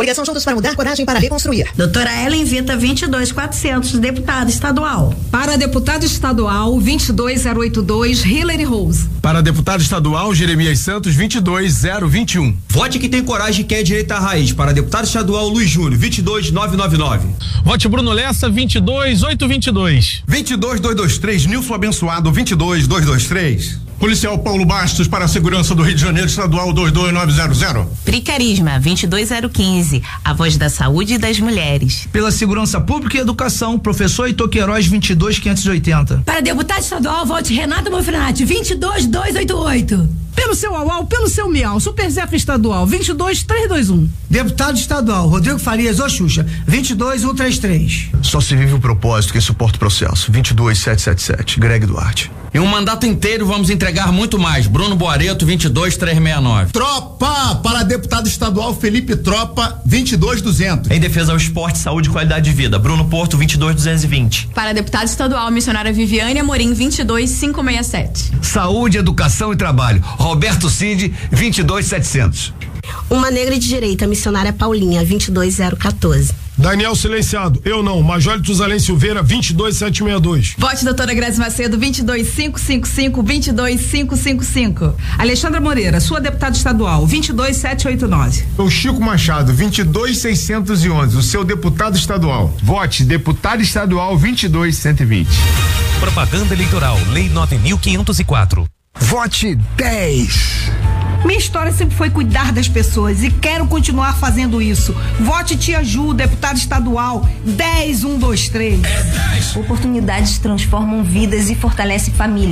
Coligação Juntos para Mudar, coragem para reconstruir. Doutora Ellen Vita, 22.400, deputada estadual. Para deputado estadual, 22.082, Hillary Rose. Para deputado estadual, Jeremias Santos, 22.021. Vote que tem coragem e quer direita à raiz. Para deputado estadual, Luiz Júnior, 22.999. Vote Bruno Lessa, 22.822. 22.223, Nilson Abençoado, 22.223. Policial Paulo Bastos para a segurança do Rio de Janeiro, estadual 22900. Pri Carisma, 22.015, a voz da saúde e das mulheres. Pela segurança pública e educação, professor Heitor Queiroz, 22.580. Para deputado estadual, vote Renato Manfrenati, 22.288. Pelo seu Aual, pelo seu Miau, Super Zeca estadual, 22.321. Deputado estadual, Rodrigo Farias, ô Xuxa, 22.133. Só se vive o propósito que suporta o processo, 22.777, Greg Duarte. Em um mandato inteiro vamos entregar muito mais. Bruno Boareto, 22.369. Tropa, para deputado estadual Felipe Tropa, 22.200. Em defesa ao esporte, saúde e qualidade de vida, Bruno Porto, 22.220. Para deputado estadual, missionária Viviane Amorim, 22.567. Saúde, educação e trabalho, Roberto Cid, 22.700. Uma negra de direita, missionária Paulinha, 22.014. Daniel Silenciado, eu não, Major Tuzalém Silveira, 22.762. Vote doutora Grazi Macedo, 22.555, 22.555. Alexandra Moreira, sua deputada estadual, 22.789. O Chico Machado, 22.611, o seu deputado estadual. Vote deputado estadual 22.120. Propaganda eleitoral, Lei 9.504. Vote 10. Minha história sempre foi cuidar das pessoas e quero continuar fazendo isso. Vote Tia Ju, deputada estadual, 10.123. Oportunidades transformam vidas e fortalecem famílias.